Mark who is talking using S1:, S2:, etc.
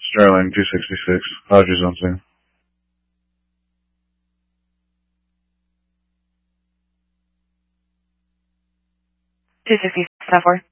S1: Sterling 266. Hodges on scene.
S2: 260, stop 4.